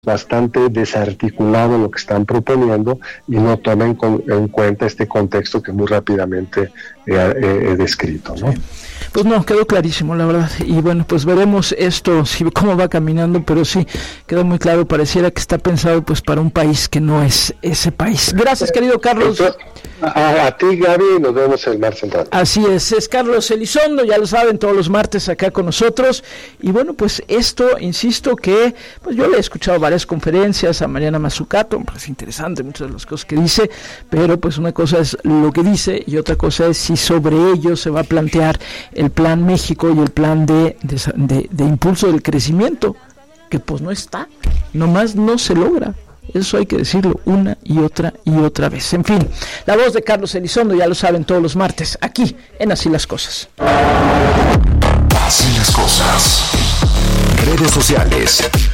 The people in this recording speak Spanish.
bastante desarticulado lo que están proponiendo y no tomen en cuenta este contexto que muy rápidamente he descrito, ¿no? Pues no, quedó clarísimo, la verdad. Y bueno, pues veremos esto, cómo va caminando, pero sí, quedó muy claro. Pareciera que está pensado pues para un país que no es ese país. Gracias, querido Carlos. A ti, Gaby, nos vemos el martes central. Así es Carlos Elizondo, ya lo saben, todos los martes acá con nosotros. Y bueno, pues esto, insisto que pues yo le he escuchado varias conferencias a Mariana Mazzucato, me parece interesante muchas de las cosas que dice, pero pues una cosa es lo que dice y otra cosa es si sobre ello se va a plantear el Plan México y el plan de impulso del crecimiento, que pues no está, nomás no se logra. Eso hay que decirlo una y otra vez. En fin, la voz de Carlos Elizondo, ya lo saben, todos los martes, aquí en Así las Cosas. Así las Cosas. Redes sociales.